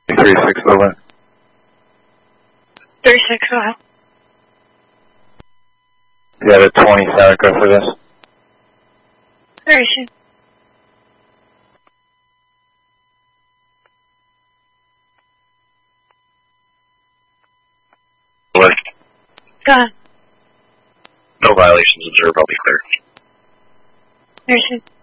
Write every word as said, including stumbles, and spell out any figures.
thirty-six over. thirty-six, go ahead. You got a twenty sound code for this? thirty-six. What? Go ahead. No violations observed, I'll be clear. thirty-six.